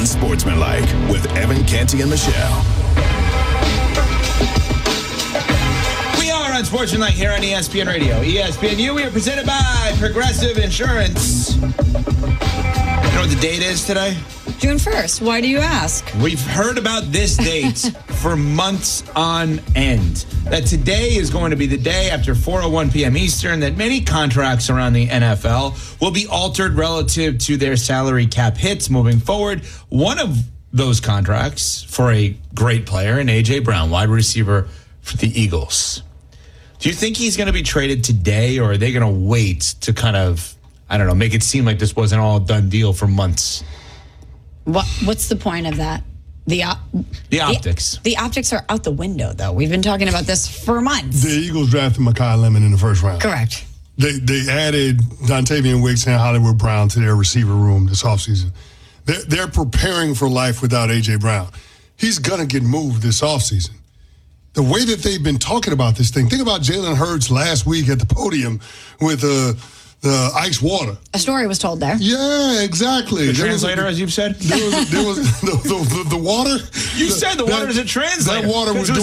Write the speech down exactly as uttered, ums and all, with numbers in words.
Unsportsmanlike with Evan Canty and Michelle. We are Unsportsmanlike here on E S P N Radio. E S P N U, we are presented by Progressive Insurance. You know what the date is today? June first. Why do you ask? We've heard about this date for months on end. That today is going to be the day after four oh one p.m. Eastern that many contracts around the N F L will be altered relative to their salary cap hits moving forward. One of those contracts for a great player, an A J. Brown, wide receiver for the Eagles. Do you think he's going to be traded today, or are they going to wait to kind of, I don't know, make it seem like this wasn't all a done deal for months? What What's the point of that? The op- The optics. The, the optics are out the window, though. We've been talking about this for months. The Eagles drafted Mekhi Lemon in the first round. Correct. They they added Dontavian Wicks and Hollywood Brown to their receiver room this offseason. They're, they're preparing for life without A J. Brown. He's going to get moved this offseason. The way that they've been talking about this thing, think about Jalen Hurts last week at the podium with uh, the ice water. A story was told there. Yeah, exactly. The There was translator, a- as you've said? There was, there was the, the, the water. You said the water is a translator. That water was It was